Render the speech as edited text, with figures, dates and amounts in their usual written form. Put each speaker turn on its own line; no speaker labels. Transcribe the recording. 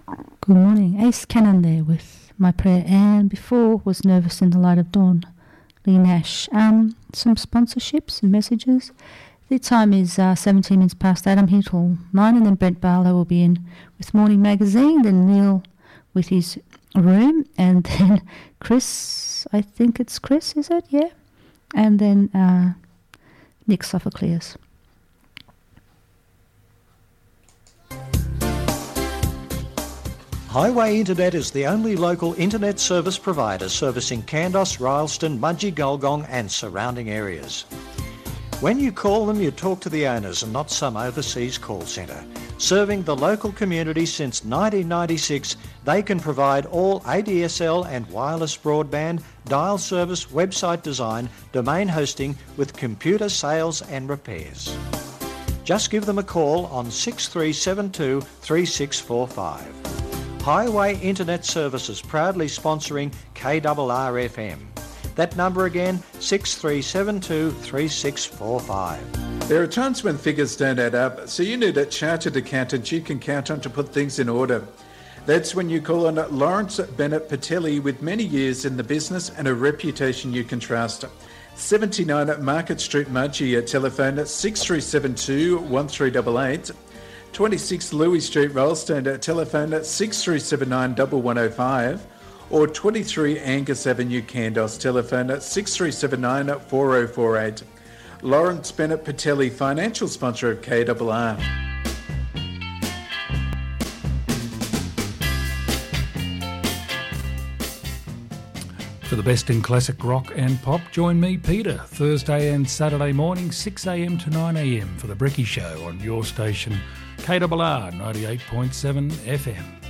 Good morning. Ace Cannon there with My Prayer, and before was Nervous in the Light of Dawn, Lee Nash. Some sponsorships and messages. The time is 17 minutes past 8. I'm here till 9, and then Brent Barlow will be in with Morning Magazine, then Neil with his room, and then Chris, I think it's Chris, is it? Yeah. And then Nick Sophocles.
Highway Internet is the only local internet service provider servicing Kandos, Rylstone, Mudgee, Gulgong and surrounding areas. When you call them, you talk to the owners and not some overseas call centre. Serving the local community since 1996, they can provide all ADSL and wireless broadband, dial service, website design, domain hosting with computer sales and repairs. Just give them a call on 6372 3645. Highway Internet Services proudly sponsoring KRR-FM. That number again, 6372 3645.
There are times when figures don't add up, so you need a chartered accountant you can count on to put things in order. That's when you call on Lawrence Bennett Patelli, with many years in the business and a reputation you can trust. 79 Market Street, Mudgee, at telephone 6372 1388. 26 Louis Street, Rylstone, at telephone 6379 1105. Or 23 Angus Avenue, Kandos, telephone 6379 4048. Lawrence Bennett Patelli, financial sponsor of KRR.
For the best in classic rock and pop, join me, Peter, Thursday and Saturday morning, 6am to 9am for the Brekkie Show on your station, KRR 98.7 FM.